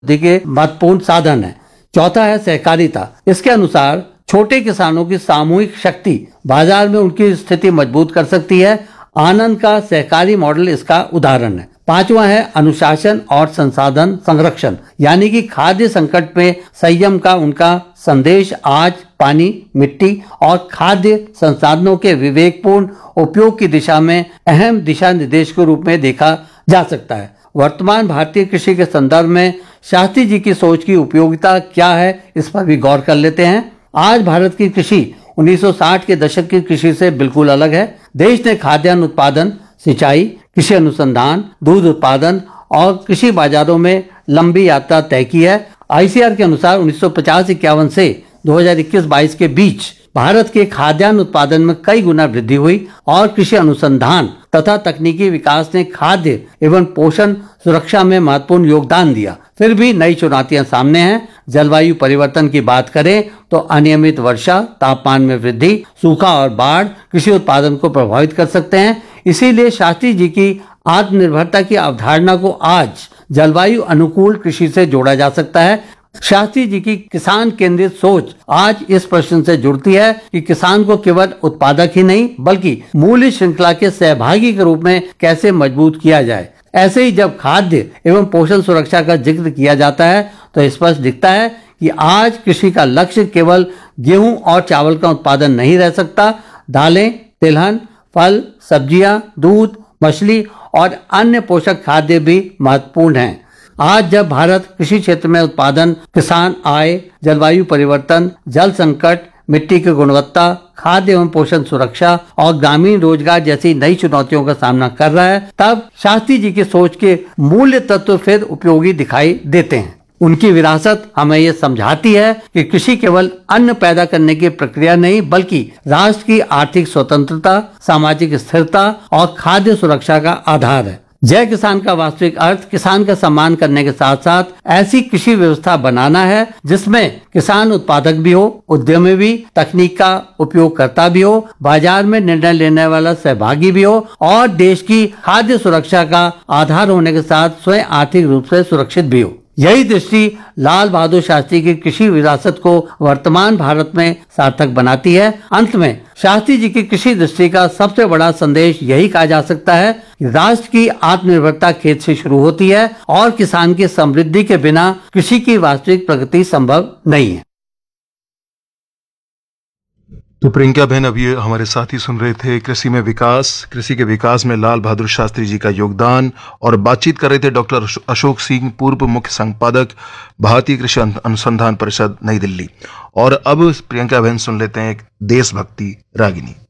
के महत्वपूर्ण साधन है। चौथा है सहकारिता। इसके अनुसार छोटे किसानों की सामूहिक शक्ति बाजार में उनकी स्थिति मजबूत कर सकती है। आनंद का सहकारी मॉडल इसका उदाहरण है। पांचवा है अनुशासन और संसाधन संरक्षण, यानी कि खाद्य संकट में संयम का उनका संदेश आज पानी, मिट्टी और खाद्य संसाधनों के विवेकपूर्ण उपयोग की दिशा में अहम दिशा निर्देश के रूप में देखा जा सकता है। वर्तमान भारतीय कृषि के संदर्भ में शास्त्री जी की सोच की उपयोगिता क्या है, इस पर भी गौर कर लेते हैं। आज भारत की कृषि 1960 के दशक की कृषि से बिल्कुल अलग है। देश ने खाद्यान्न उत्पादन, सिंचाई, कृषि अनुसंधान, दूध उत्पादन और कृषि बाजारों में लंबी यात्रा तय की है। आईसीआर के अनुसार 1950-51 से 2021-22 के बीच भारत के खाद्यान्न उत्पादन में कई गुना वृद्धि हुई और कृषि अनुसंधान तथा तकनीकी विकास ने खाद्य एवं पोषण सुरक्षा में महत्वपूर्ण योगदान दिया। फिर भी नई चुनौतियां सामने हैं। जलवायु परिवर्तन की बात करें तो अनियमित वर्षा, तापमान में वृद्धि, सूखा और बाढ़ कृषि उत्पादन को प्रभावित कर सकते हैं। इसीलिए शास्त्री जी की आत्मनिर्भरता की अवधारणा को आज जलवायु अनुकूल कृषि से जोड़ा जा सकता है। शास्त्री जी की किसान केंद्रित सोच आज इस प्रश्न से जुड़ती है कि किसान को केवल उत्पादक ही नहीं बल्कि मूल्य श्रृंखला के सहभागी के रूप में कैसे मजबूत किया जाए। ऐसे ही जब खाद्य एवं पोषण सुरक्षा का जिक्र किया जाता है तो स्पष्ट दिखता है कि आज कृषि का लक्ष्य केवल गेहूं और चावल का उत्पादन नहीं रह सकता। दालें, तिलहन, फल, सब्जियां, दूध, मछली और अन्य पोषक खाद्य भी महत्वपूर्ण हैं। आज जब भारत कृषि क्षेत्र में उत्पादन, किसान आय, जलवायु परिवर्तन, जल संकट, मिट्टी की गुणवत्ता, खाद्य एवं पोषण सुरक्षा और ग्रामीण रोजगार जैसी नई चुनौतियों का सामना कर रहा है, तब शास्त्री जी की सोच के मूल्य तत्व फिर उपयोगी दिखाई देते हैं। उनकी विरासत हमें ये समझाती है कि कृषि केवल अन्न पैदा करने की प्रक्रिया नहीं बल्कि राष्ट्र की आर्थिक स्वतंत्रता, सामाजिक स्थिरता और खाद्य सुरक्षा का आधार है। जय किसान का वास्तविक अर्थ किसान का सम्मान करने के साथ साथ ऐसी कृषि व्यवस्था बनाना है जिसमें किसान उत्पादक भी हो, उद्यमी भी, तकनीक का उपयोगकर्ता भी हो, बाजार में निर्णय लेने वाला सहभागी भी हो और देश की खाद्य सुरक्षा का आधार होने के साथ स्वयं आर्थिक रूप से सुरक्षित भी हो। यही दृष्टि लाल बहादुर शास्त्री की कृषि विरासत को वर्तमान भारत में सार्थक बनाती है। अंत में शास्त्री जी की कृषि दृष्टि का सबसे बड़ा संदेश यही कहा जा सकता है कि राष्ट्र की आत्मनिर्भरता खेत से शुरू होती है और किसान की समृद्धि के बिना कृषि की वास्तविक प्रगति संभव नहीं है। तो प्रियंका बहन अभी हमारे साथी सुन रहे थे कृषि के विकास में लाल बहादुर शास्त्री जी का योगदान, और बातचीत कर रहे थे डॉक्टर अशोक सिंह, पूर्व मुख्य संपादक, भारतीय कृषि अनुसंधान परिषद, नई दिल्ली। और अब प्रियंका बहन सुन लेते हैं एक देशभक्ति रागिनी।